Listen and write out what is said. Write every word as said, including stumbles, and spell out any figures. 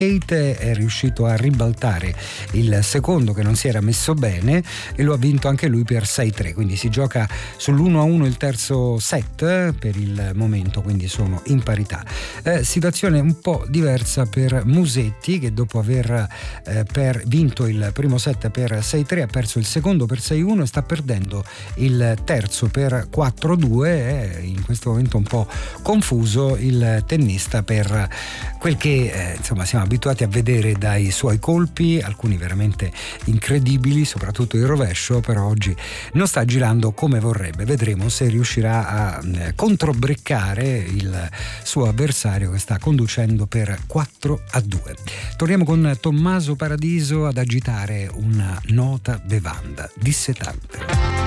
è riuscito a ribaltare il secondo che non si era messo bene e lo ha vinto anche lui per sei tre, quindi si gioca sull'uno a uno il terzo set per il momento, quindi sono in parità. Eh, situazione un po' diversa per Musetti, che dopo aver eh, per vinto il primo set per sei tre ha perso il secondo per sei uno e sta perdendo il terzo per quattro due. È in questo momento un po' confuso il tennista per quel che eh, insomma siamo abituati a vedere dai suoi colpi, alcuni veramente incredibili, soprattutto il rovescio, però oggi non sta girando come vorrebbe. Vedremo se riuscirà a eh, controbreccare il suo avversario che sta conducendo per quattro a due. Torniamo con Tommaso Paradiso ad agitare una nota bevanda dissetante.